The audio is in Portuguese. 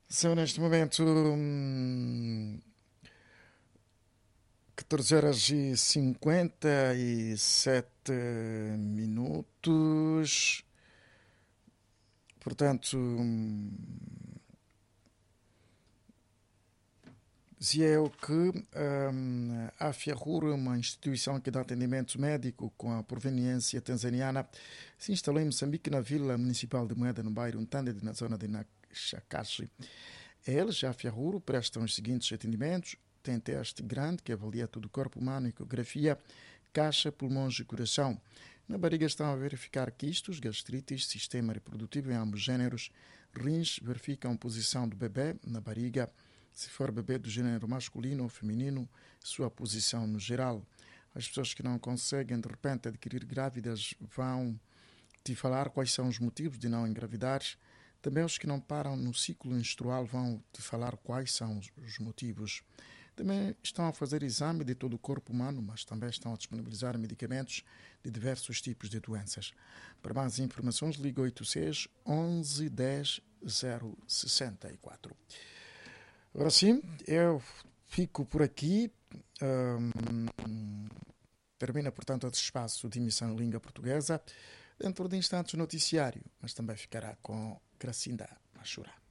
São neste momento 14 horas e 57 minutos. Portanto, dizia eu que a Fiarur, uma instituição que dá atendimento médico com a proveniência tanzaniana, se instalou em Moçambique, na Vila Municipal de Moeda, no bairro Ntande, na zona de Naxacaxi. Eles, a Fiarur, prestam os seguintes atendimentos: tem teste grande, que avalia todo o corpo humano, ecografia, caixa, pulmões e coração. Na barriga estão a verificar quistos, gastrites, sistema reprodutivo em ambos gêneros. Rins verificam a posição do bebê na barriga, se for bebê do gênero masculino ou feminino, sua posição no geral. As pessoas que não conseguem, de repente, adquirir grávidas vão te falar quais são os motivos de não engravidar. Também os que não param no ciclo menstrual vão te falar quais são os motivos. Também estão a fazer exame de todo o corpo humano, mas também estão a disponibilizar medicamentos de diversos tipos de doenças. Para mais informações, ligue 86 11 10 064. Agora sim, eu fico por aqui. Termina, portanto, esse espaço de emissão em língua portuguesa. Dentro de instantes, o noticiário, mas também ficará com Gracinda Machura.